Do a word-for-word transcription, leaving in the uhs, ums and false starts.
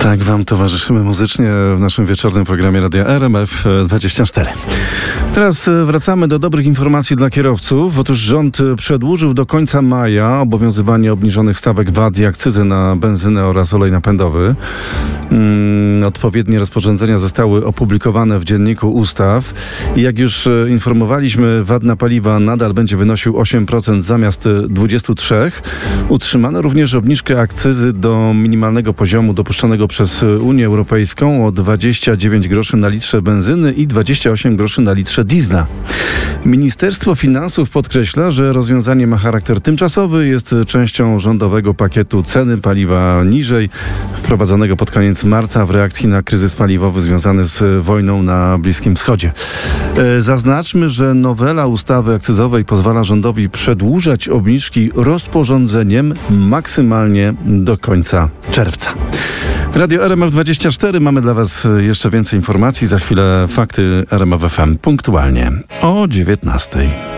Tak wam towarzyszymy muzycznie w naszym wieczornym programie Radia R M F dwadzieścia cztery. Teraz wracamy do dobrych informacji dla kierowców. Otóż rząd przedłużył do końca maja obowiązywanie obniżonych stawek V A T i akcyzy na benzynę oraz olej napędowy. Hmm, odpowiednie rozporządzenia zostały opublikowane w Dzienniku Ustaw. I jak już informowaliśmy, V A T na paliwa nadal będzie wynosił osiem procent zamiast dwadzieścia trzy procent. Utrzymano również obniżkę akcyzy do minimalnego poziomu dopuszczonego przez Unię Europejską o dwadzieścia dziewięć groszy na litrze benzyny i dwadzieścia osiem groszy na litrze diesla. Ministerstwo Finansów podkreśla, że rozwiązanie ma charakter tymczasowy, jest częścią rządowego pakietu ceny paliwa niżej, wprowadzonego pod koniec marca w reakcji na kryzys paliwowy związany z wojną na Bliskim Wschodzie. Zaznaczmy, że nowela ustawy akcyzowej pozwala rządowi przedłużać obniżki rozporządzeniem maksymalnie do końca czerwca. Radio R M F dwadzieścia cztery. Mamy dla Was jeszcze więcej informacji. Za chwilę fakty R M F F M punktualnie o dziewiętnastej.